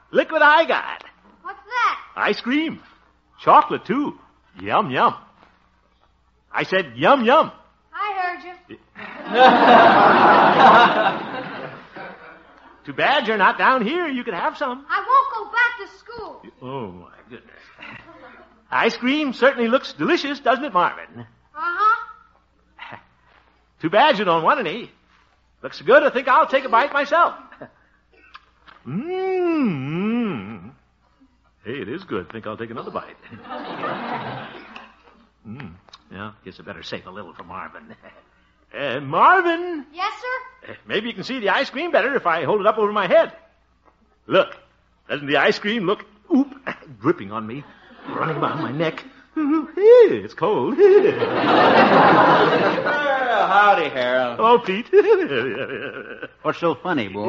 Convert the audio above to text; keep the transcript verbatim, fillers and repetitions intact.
Look what I got. What's that? Ice cream. Chocolate, too. Yum, yum. I said yum, yum. I heard you. Too bad you're not down here. You could have some. I won't go back to school. Oh, my goodness. Ice cream certainly looks delicious, doesn't it, Marvin? Uh-huh. Too bad you don't want any. Looks good, I think I'll take a bite myself. Mmm. Hey, it is good. Think I'll take another bite. Mmm. Yeah, guess I better save a little for Marvin. Uh, Marvin! Yes, sir? Uh, maybe you can see the ice cream better if I hold it up over my head. Look. Doesn't the ice cream look, oop, dripping on me, running down my neck. It's cold. Well, howdy, Harold. Oh, Pete. What's so funny, boy?